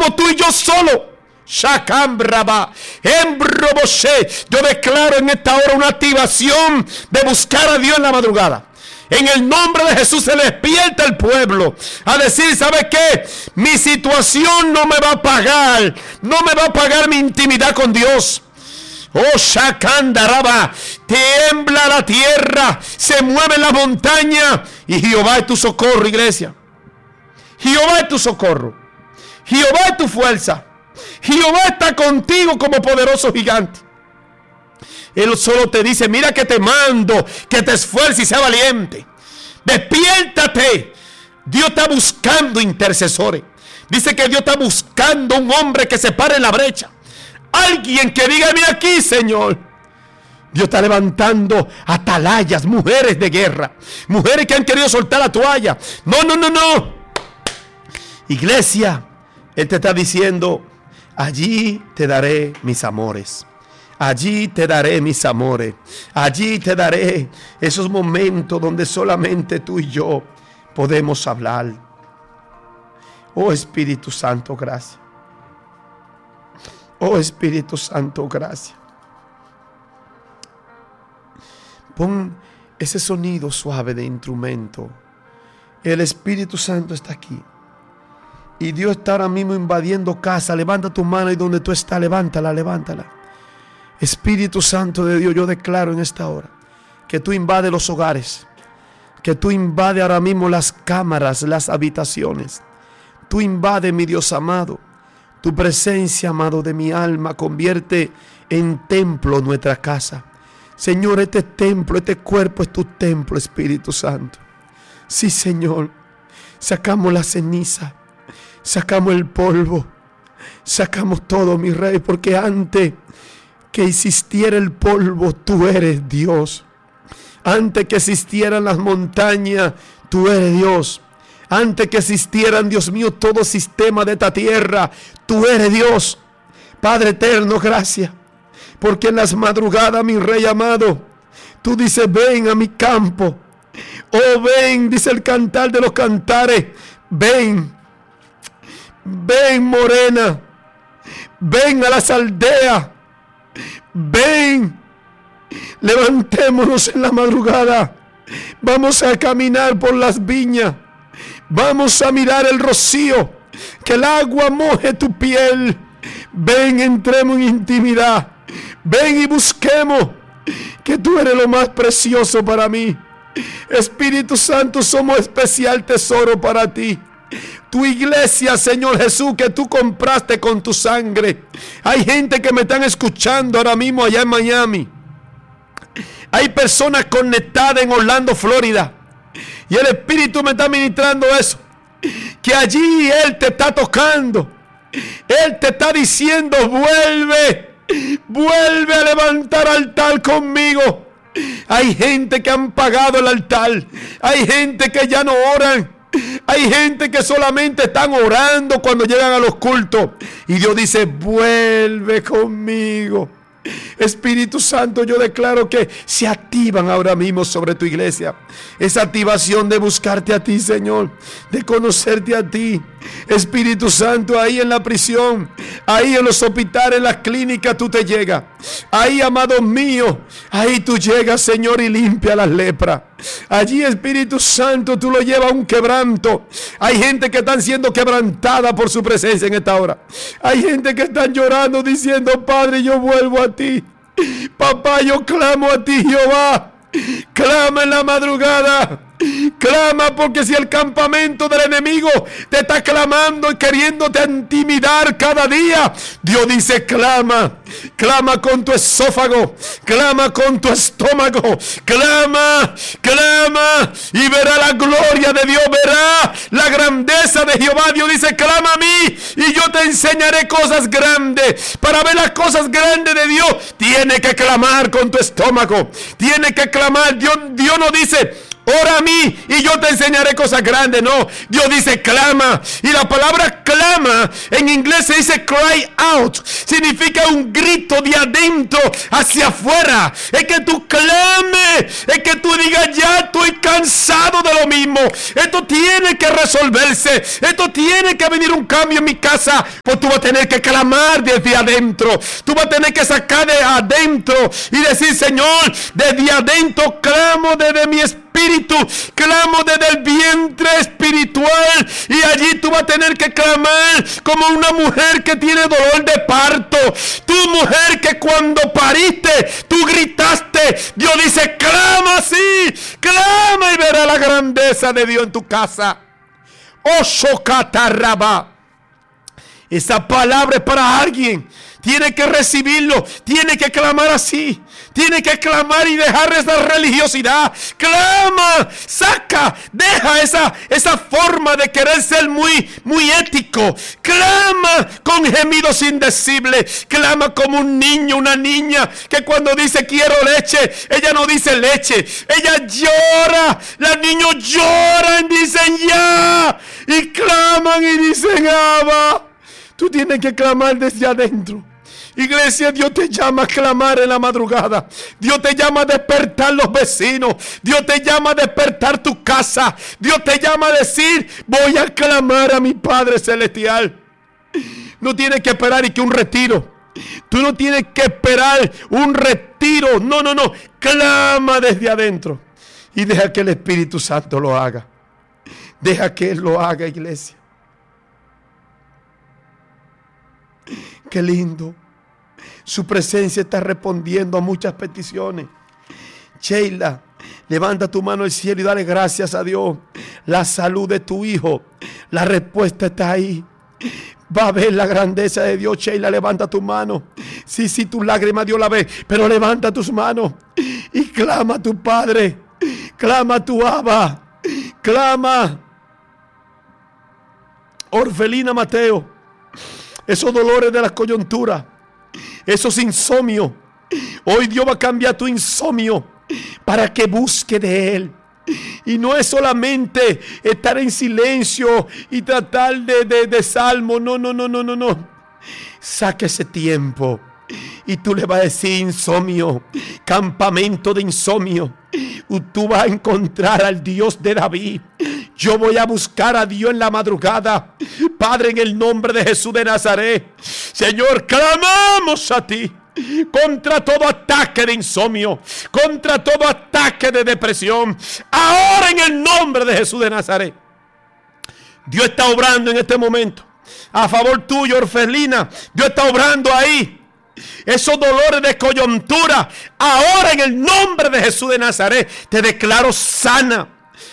como tú y yo solo. Shakambraba, Embroboshe. Yo declaro en esta hora una activación de buscar a Dios en la madrugada. En el nombre de Jesús se despierta el pueblo a decir, ¿sabe qué? Mi situación no me va a pagar. No me va a pagar mi intimidad con Dios. Oh, Shakandaraba, tiembla la tierra, se mueve la montaña y Jehová es tu socorro, iglesia. Jehová es tu socorro. Jehová es tu fuerza. Jehová está contigo como poderoso gigante. Él solo te dice, mira que te mando, que te esfuerces y sea valiente. Despiértate. Dios está buscando intercesores. Dice que Dios está buscando un hombre que se pare en la brecha. Alguien que diga, mira aquí, Señor. Dios está levantando atalayas, mujeres de guerra. Mujeres que han querido soltar la toalla. No. Iglesia, Él te está diciendo, allí te daré mis amores. Allí te daré mis amores. Allí te daré esos momentos donde solamente tú y yo podemos hablar. Oh Espíritu Santo, gracias. Oh Espíritu Santo, gracias. Pon ese sonido suave de instrumento. El Espíritu Santo está aquí. Y Dios está ahora mismo invadiendo casa. Levanta tu mano y donde tú estás, levántala. Espíritu Santo de Dios, yo declaro en esta hora que tú invades los hogares. Que tú invades ahora mismo las cámaras, las habitaciones. Tú invades, mi Dios amado. Tu presencia, amado de mi alma, convierte en templo nuestra casa. Señor, este templo, este cuerpo es tu templo, Espíritu Santo. Sí, Señor. Sacamos la ceniza. Sacamos el polvo. Sacamos todo, mi Rey, porque antes que existiera el polvo, tú eres Dios. Antes que existieran las montañas, tú eres Dios. Antes que existieran, Dios mío, todo sistema de esta tierra, tú eres Dios. Padre eterno, gracias. Porque en las madrugadas, mi Rey amado, tú dices, ven a mi campo. Oh, ven, dice el cantar de los cantares. Ven morena. Ven a las aldeas. Ven. Levantémonos en la madrugada. Vamos a caminar por las viñas. Vamos a mirar el rocío, que el agua moje tu piel. Ven, entremos en intimidad. Ven y busquemos, que tú eres lo más precioso para mí. Espíritu Santo, somos especial tesoro para ti. Tu iglesia, Señor Jesús, que tú compraste con tu sangre. Hay gente que me están escuchando ahora mismo allá en Miami. Hay personas conectadas en Orlando, Florida. Y el Espíritu me está ministrando eso. Que allí Él te está tocando. Él te está diciendo, vuelve a levantar altar conmigo. Hay gente que han pagado el altar. Hay gente que ya no oran. Hay gente que solamente están orando cuando llegan a los cultos. Y Dios dice, vuelve conmigo. Espíritu Santo, yo declaro que se activan ahora mismo sobre tu iglesia. Esa activación de buscarte a ti, Señor, de conocerte a ti. Espíritu Santo, ahí en la prisión, ahí en los hospitales, en las clínicas, tú te llegas. Ahí, amado mío, ahí tú llegas, Señor, y limpia las lepras. Allí, Espíritu Santo, tú lo llevas a un quebranto. Hay gente que están siendo quebrantada por su presencia en esta hora. Hay gente que están llorando diciendo, Padre, yo vuelvo a ti. Papá, yo clamo a ti, Jehová. Clama en la madrugada. Clama, porque si el campamento del enemigo te está clamando y queriéndote intimidar cada día, Dios dice, clama. Clama con tu esófago. Clama con tu estómago. Clama y verá la gloria de Dios. Verá la grandeza de Jehová. Dios dice, clama a mí y yo te enseñaré cosas grandes. Para ver las cosas grandes de Dios, tiene que clamar con tu estómago. Tiene que clamar. Dios no dice, ora a mí y yo te enseñaré cosas grandes. No, Dios dice clama. Y la palabra clama en inglés se dice cry out. Significa un grito de adentro hacia afuera. Es que tú clames. Es que tú digas, ya estoy cansado de lo mismo. Esto tiene que resolverse. Esto tiene que venir un cambio en mi casa. Pues tú vas a tener que clamar desde adentro. Tú vas a tener que sacar de adentro y decir, Señor, desde adentro clamo desde mi espíritu, clamo desde el vientre espiritual, y allí tú vas a tener que clamar como una mujer que tiene dolor de parto. Tu mujer que cuando pariste, tú gritaste. Dios dice, clama así, clama y verá la grandeza de Dios en tu casa. Oshokataraba. Esa palabra es para alguien. Tiene que recibirlo, tiene que clamar así, tiene que clamar y dejar esa religiosidad. Clama, saca, deja esa forma de querer ser muy ético. Clama con gemidos indecibles. Clama como un niño, una niña que cuando dice quiero leche, ella no dice leche, ella llora. Los niños lloran, dicen ya, y claman y dicen Abba. Tú tienes que clamar desde adentro. Iglesia, Dios te llama a clamar en la madrugada. Dios te llama a despertar los vecinos. Dios te llama a despertar tu casa. Dios te llama a decir, voy a clamar a mi Padre Celestial. No tienes que esperar y que un retiro. Tú no tienes que esperar un retiro. No. Clama desde adentro. Y deja que el Espíritu Santo lo haga. Deja que Él lo haga, iglesia. Qué lindo. Su presencia está respondiendo a muchas peticiones. Sheila, levanta tu mano al cielo y dale gracias a Dios. La salud de tu hijo, la respuesta está ahí. Va a ver la grandeza de Dios. Sheila, levanta tu mano. Sí, tus lágrimas Dios la ve, pero levanta tus manos y clama a tu Padre. Clama a tu Abba. Clama. Orfelina Mateo, esos dolores de la coyuntura, esos insomnios, hoy Dios va a cambiar tu insomnio para que busque de Él. Y no es solamente estar en silencio y tratar de salmo. No. Saque ese tiempo y tú le vas a decir insomnio, campamento de insomnio. Y tú vas a encontrar al Dios de David. Yo voy a buscar a Dios en la madrugada. Padre, en el nombre de Jesús de Nazaret, Señor, clamamos a ti contra todo ataque de insomnio, contra todo ataque de depresión. Ahora en el nombre de Jesús de Nazaret, Dios está obrando en este momento a favor tuyo, Orfelina. Dios está obrando ahí. Esos dolores de coyuntura, ahora en el nombre de Jesús de Nazaret, te declaro sana.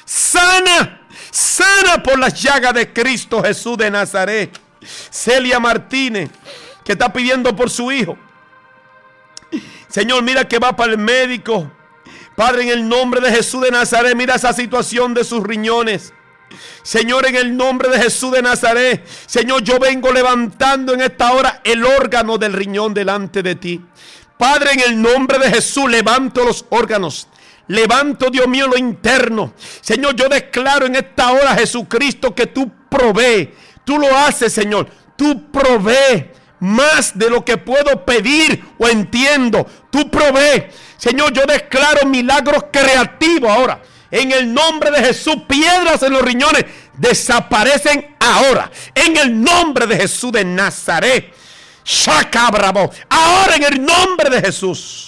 Sana por las llagas de Cristo Jesús de Nazaret. Celia Martínez, que está pidiendo por su hijo. Señor, mira que va para el médico. Padre, en el nombre de Jesús de Nazaret, mira esa situación de sus riñones. Señor, en el nombre de Jesús de Nazaret, Señor, yo vengo levantando en esta hora el órgano del riñón delante de ti. Padre, en el nombre de Jesús, levanto los órganos. Levanto, Dios mío, lo interno. Señor, yo declaro en esta hora, Jesucristo, que tú provees. Tú lo haces, Señor. Tú provees más de lo que puedo pedir o entiendo. Tú provees. Señor, yo declaro milagros creativos ahora. En el nombre de Jesús, piedras en los riñones desaparecen ahora. En el nombre de Jesús de Nazaret. Shacabrabo. Ahora en el nombre de Jesús.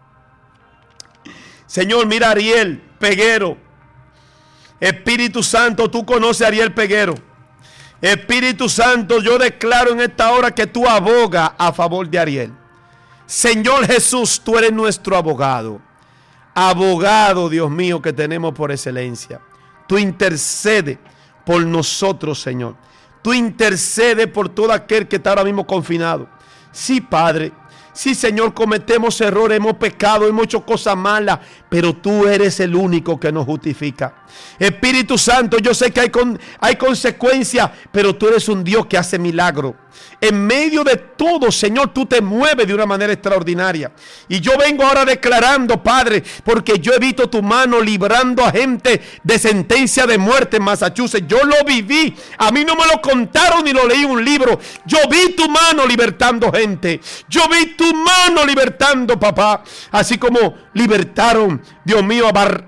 Señor, mira a Ariel Peguero. Espíritu Santo, tú conoces a Ariel Peguero. Espíritu Santo, yo declaro en esta hora que tú abogas a favor de Ariel. Señor Jesús, tú eres nuestro abogado. Abogado, Dios mío, que tenemos por excelencia. Tú intercede por nosotros, Señor. Tú intercede por todo aquel que está ahora mismo confinado. Sí, Padre. Sí, Señor, cometemos errores, hemos pecado, hemos hecho cosas malas, pero tú eres el único que nos justifica. Espíritu Santo, yo sé que hay consecuencias, pero tú eres un Dios que hace milagros. En medio de todo, Señor, tú te mueves de una manera extraordinaria. Y yo vengo ahora declarando, Padre, porque yo he visto tu mano librando a gente de sentencia de muerte en Massachusetts. Yo lo viví. A mí no me lo contaron ni lo leí en un libro. Yo vi tu mano libertando gente. Yo vi tu mano libertando, papá. Así como libertaron, Dios mío,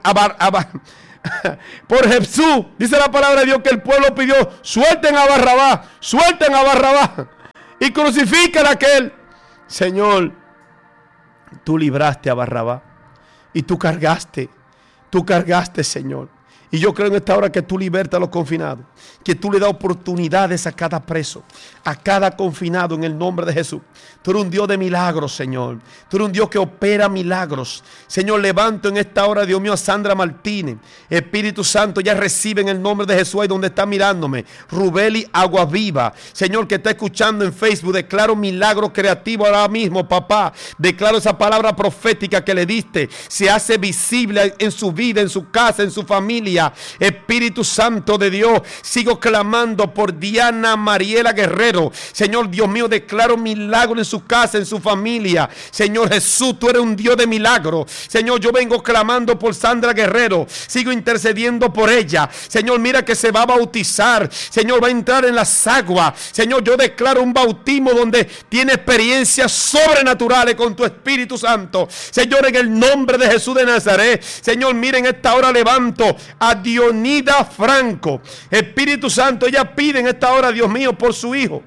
por Jesús. Dice la palabra de Dios que el pueblo pidió: suelten a Barrabás, suelten a Barrabás y crucifiquen a aquel. Señor, tú libraste a Barrabás y tú cargaste, Señor. Y yo creo en esta hora que tú libertas a los confinados, que tú le das oportunidades a cada preso, a cada confinado, en el nombre de Jesús. Tú eres un Dios de milagros, Señor. Tú eres un Dios que opera milagros. Señor, levanto en esta hora, Dios mío, a Sandra Martínez. Espíritu Santo, ya recibe en el nombre de Jesús ahí donde está mirándome. Rubeli Aguaviva, Señor, que está escuchando en Facebook. Declaro milagro creativo ahora mismo, papá. Declaro esa palabra profética que le diste. Se hace visible en su vida, en su casa, en su familia. Espíritu Santo de Dios, sigo clamando por Diana Mariela Guerrero. Señor, Dios mío, declaro milagro en su casa, en su familia. Señor Jesús, tú eres un Dios de milagro. Señor, yo vengo clamando por Sandra Guerrero. Sigo intercediendo por ella. Señor, mira que se va a bautizar. Señor, va a entrar en las aguas. Señor, yo declaro un bautismo donde tiene experiencias sobrenaturales con tu Espíritu Santo. Señor, en el nombre de Jesús de Nazaret. Señor, miren, esta hora levanto a Dionida Franco. Espíritu Santo, ella pide en esta hora, Dios mío, por su hijo.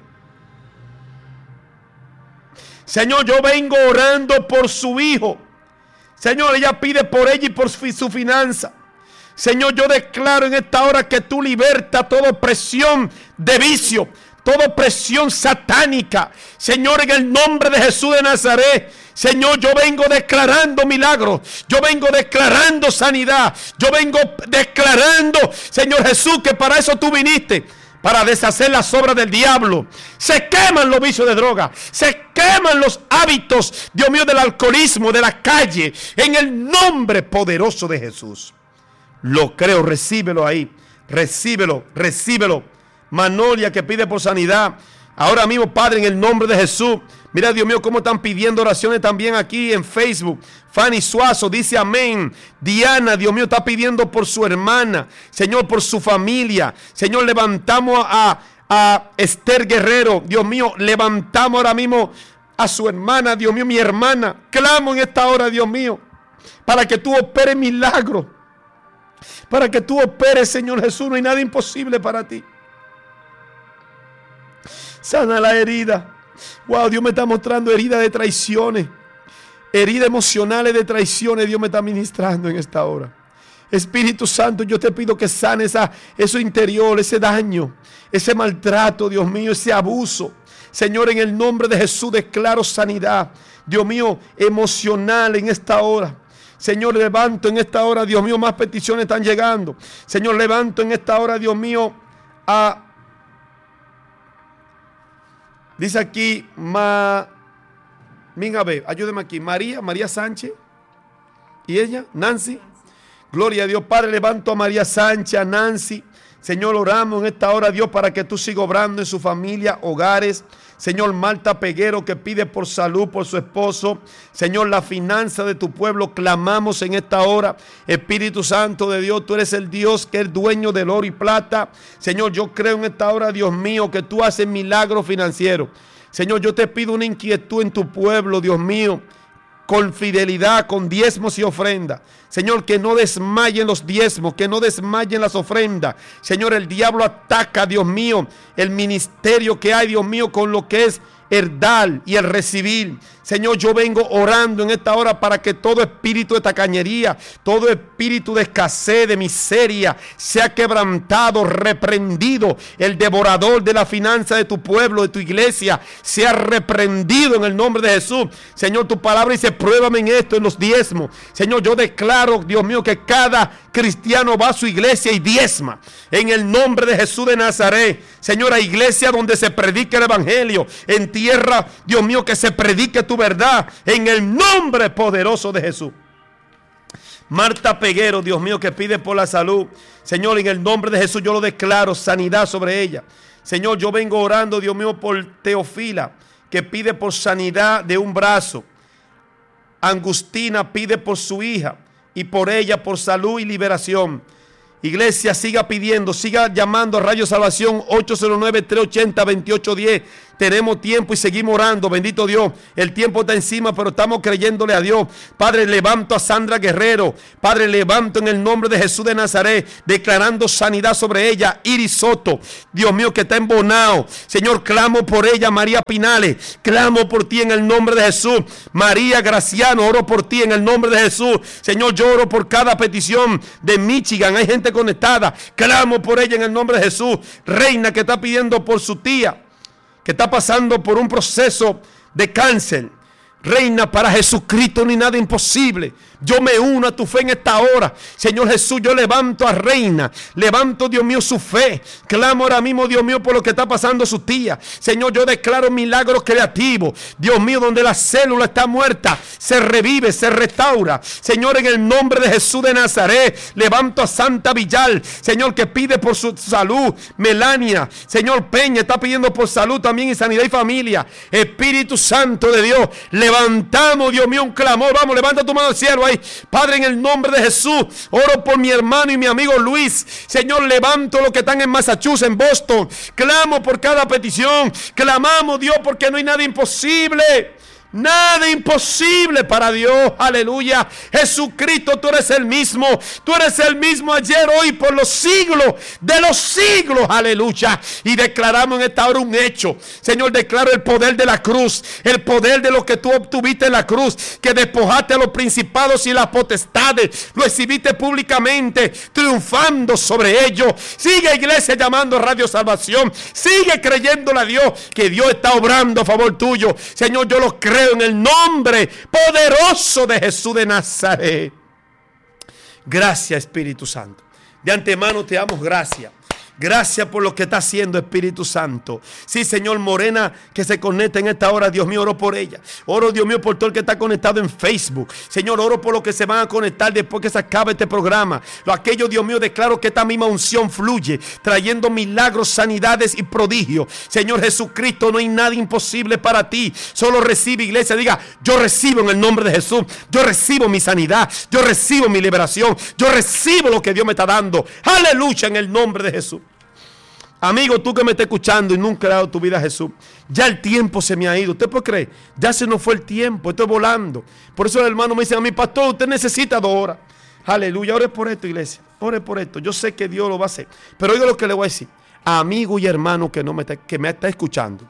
Señor, yo vengo orando por su hijo. Señor, ella pide por ella y por su finanza. Señor, yo declaro en esta hora que tú libertas toda opresión de vicio, toda opresión satánica. Señor, en el nombre de Jesús de Nazaret. Señor, yo vengo declarando milagros. Yo vengo declarando sanidad. Yo vengo declarando, Señor Jesús, que para eso tú viniste. Para deshacer las obras del diablo. Se queman los vicios de droga. Se queman los hábitos, Dios mío, del alcoholismo, de la calle. En el nombre poderoso de Jesús. Lo creo, recíbelo ahí. Recíbelo, recíbelo. Manolia, que pide por sanidad. Ahora mismo, Padre, en el nombre de Jesús. Mira, Dios mío, cómo están pidiendo oraciones también aquí en Facebook. Fanny Suazo dice amén. Diana, Dios mío, está pidiendo por su hermana. Señor, por su familia. Señor, levantamos a Esther Guerrero. Dios mío, levantamos ahora mismo a su hermana. Dios mío, mi hermana. Clamo en esta hora, Dios mío, para que tú operes milagros. Para que tú operes, Señor Jesús. No hay nada imposible para ti. Sana la herida. Wow, Dios me está mostrando heridas de traiciones. Heridas emocionales de traiciones. Dios me está ministrando en esta hora. Espíritu Santo, yo te pido que sane eso interior, ese daño, ese maltrato, Dios mío, ese abuso. Señor, en el nombre de Jesús declaro sanidad, Dios mío, emocional en esta hora. Señor, levanto en esta hora, Dios mío, más peticiones están llegando. Señor, levanto en esta hora, Dios mío, dice aquí, venga a ver, ayúdeme aquí, María Sánchez, y ella, Nancy. Gloria a Dios, Padre, levanto a María Sánchez, a Nancy. Señor, oramos en esta hora, Dios, para que tú sigas obrando en su familia, hogares. Señor, Marta Peguero, que pide por salud, por su esposo. Señor, la finanza de tu pueblo, clamamos en esta hora. Espíritu Santo de Dios, tú eres el Dios que es dueño del oro y plata. Señor, yo creo en esta hora, Dios mío, que tú haces milagros financieros. Señor, yo te pido una inquietud en tu pueblo, Dios mío, con fidelidad, con diezmos y ofrendas. Señor, que no desmayen los diezmos, que no desmayen las ofrendas. Señor, el diablo ataca, Dios mío, el ministerio que hay, Dios mío, con lo que es el dar y el recibir. Señor, yo vengo orando en esta hora para que todo espíritu de tacañería, todo espíritu de escasez, de miseria, sea quebrantado, reprendido. El devorador de la finanza de tu pueblo, de tu iglesia, sea reprendido en el nombre de Jesús. Señor, tu palabra dice, pruébame en esto, en los diezmos. Señor, yo declaro, Dios mío, que cada cristiano va a su iglesia y diezma. En el nombre de Jesús de Nazaret. Señor, a iglesia donde se predica el evangelio en tierra, Dios mío, que se predique tu verdad en el nombre poderoso de Jesús. Marta Peguero, Dios mío, que pide por la salud. Señor, en el nombre de Jesús yo lo declaro, sanidad sobre ella. Señor, yo vengo orando, Dios mío, por Teofila, que pide por sanidad de un brazo. Angustina pide por su hija y por ella, por salud y liberación. Iglesia, siga pidiendo, siga llamando a Radio Salvación 809-380-2810. Tenemos tiempo y seguimos orando, bendito Dios. El tiempo está encima, pero estamos creyéndole a Dios. Padre, levanto a Sandra Guerrero. Padre, levanto en el nombre de Jesús de Nazaret, declarando sanidad sobre ella. Iris Soto, Dios mío, que está en Bonao. Señor, clamo por ella. María Pinales, clamo por ti en el nombre de Jesús. María Graciano, oro por ti en el nombre de Jesús. Señor, yo oro por cada petición de Michigan. Hay gente conectada. Clamo por ella en el nombre de Jesús. Reina, que está pidiendo por su tía, que está pasando por un proceso de cáncer. Reina, para Jesucristo no hay nada imposible. Yo me uno a tu fe en esta hora. Señor Jesús, yo levanto a Reina. Levanto, Dios mío, su fe. Clamo ahora mismo, Dios mío, por lo que está pasando su tía. Señor, yo declaro milagros creativos. Dios mío, donde la célula está muerta, se revive, se restaura. Señor, en el nombre de Jesús de Nazaret, levanto a Santa Villal. Señor, que pide por su salud. Melania, Señor Peña, está pidiendo por salud también y sanidad y familia. Espíritu Santo de Dios, levantamos, Dios mío, un clamor. Vamos, levanta tu mano al cielo ahí. Padre, en el nombre de Jesús, oro por mi hermano y mi amigo Luis. Señor, levanto los que están en Massachusetts, en Boston. Clamo por cada petición. Clamamos, Dios, porque no hay nada imposible. Nada imposible para Dios, aleluya. Jesucristo, tú eres el mismo. Tú eres el mismo ayer, hoy, por los siglos de los siglos, aleluya. Y declaramos en esta hora un hecho. Señor, declaro el poder de la cruz, el poder de lo que tú obtuviste en la cruz, que despojaste a los principados y las potestades, lo exhibiste públicamente, triunfando sobre ellos. Sigue, iglesia, llamando a Radio Salvación. Sigue creyéndole a Dios, que Dios está obrando a favor tuyo. Señor, yo lo creo en el nombre poderoso de Jesús de Nazaret. Gracias, Espíritu Santo. De antemano te damos gracias. Gracias por lo que está haciendo, Espíritu Santo. Sí, Señor, Morena, que se conecta en esta hora. Dios mío, oro por ella. Oro, Dios mío, por todo el que está conectado en Facebook. Señor, oro por los que se van a conectar después que se acabe este programa. Aquello, Dios mío, declaro que esta misma unción fluye, trayendo milagros, sanidades y prodigios. Señor Jesucristo, no hay nada imposible para ti. Solo recibe, iglesia. Diga, yo recibo en el nombre de Jesús. Yo recibo mi sanidad. Yo recibo mi liberación. Yo recibo lo que Dios me está dando. Aleluya, en el nombre de Jesús. Amigo, tú que me estás escuchando y nunca has dado tu vida a Jesús, ya el tiempo se me ha ido. ¿Usted puede creer? Ya se nos fue el tiempo, estoy volando. Por eso los hermanos me dicen a mí, pastor, usted necesita 2 horas. Aleluya, ore por esto, iglesia. Ore por esto. Yo sé que Dios lo va a hacer. Pero oiga lo que le voy a decir. Amigo y hermano que me está escuchando.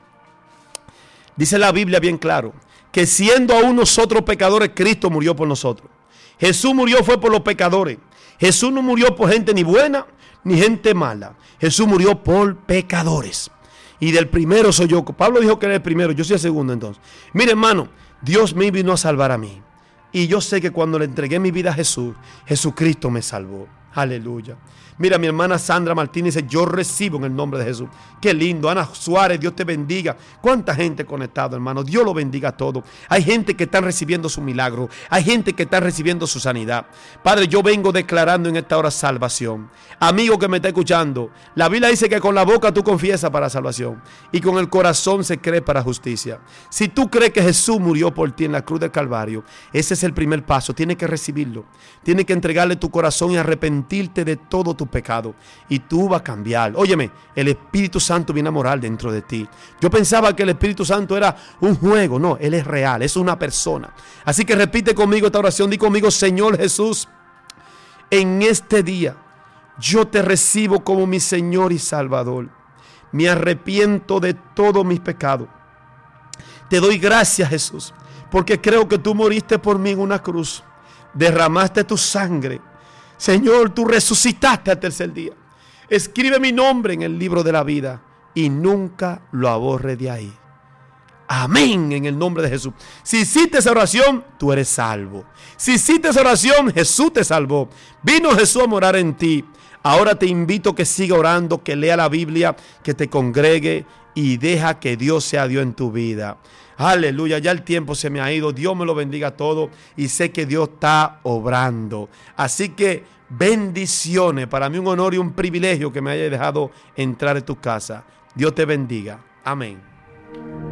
Dice la Biblia bien claro, que siendo aún nosotros pecadores, Cristo murió por nosotros. Jesús murió fue por los pecadores. Jesús no murió por gente ni buena ni gente mala. Jesús murió por pecadores. Y del primero soy yo. Pablo dijo que era el primero, yo soy el segundo entonces. Mire, hermano, Dios me vino a salvar a mí. Y yo sé que cuando le entregué mi vida a Jesús, Jesucristo me salvó. Aleluya. Mira, mi hermana Sandra Martínez dice, yo recibo en el nombre de Jesús. Qué lindo. Ana Suárez, Dios te bendiga. Cuánta gente conectada, hermano. Dios lo bendiga a todos. Hay gente que está recibiendo su milagro. Hay gente que está recibiendo su sanidad. Padre, yo vengo declarando en esta hora salvación. Amigo que me está escuchando, la Biblia dice que con la boca tú confiesas para salvación y con el corazón se cree para justicia. Si tú crees que Jesús murió por ti en la cruz del Calvario, ese es el primer paso. Tienes que recibirlo. Tienes que entregarle tu corazón y arrepentirte de todo tu pecado. Y tú vas a cambiar. Óyeme, el Espíritu Santo viene a morar dentro de ti. Yo pensaba que el Espíritu Santo era un juego. No, Él es real, es una persona. Así que repite conmigo esta oración. Di conmigo, Señor Jesús, en este día yo te recibo como mi Señor y Salvador. Me arrepiento de todos mis pecados. Te doy gracias, Jesús, porque creo que tú moriste por mí en una cruz. Derramaste tu sangre. Señor, tú resucitaste al tercer día. Escribe mi nombre en el libro de la vida y nunca lo borre de ahí. Amén, en el nombre de Jesús. Si hiciste esa oración, tú eres salvo. Si hiciste esa oración, Jesús te salvó. Vino Jesús a morar en ti. Ahora te invito a que siga orando, que lea la Biblia, que te congregue y deja que Dios sea Dios en tu vida. Aleluya, ya el tiempo se me ha ido. Dios me lo bendiga a todos y sé que Dios está obrando. Así que bendiciones. Para mí un honor y un privilegio que me haya dejado entrar en tu casa. Dios te bendiga. Amén.